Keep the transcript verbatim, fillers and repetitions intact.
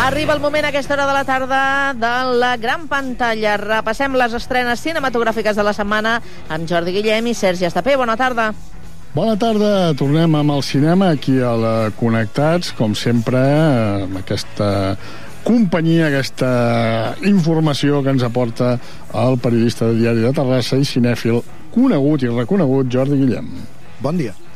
Arriba el moment a aquesta hora de la tarda de la gran pantalla. Repassem les estrenes cinematogràfiques de la setmana amb Jordi Guillem i Sergi Estapé. Bona tarda. Bona tarda, tornem amb el cinema aquí a la Connectats, com sempre, amb aquesta companyia, aquesta informació que ens aporta el periodista de Diari de Terrassa i cinèfil conegut i reconegut Jordi Guillem. Bon dia.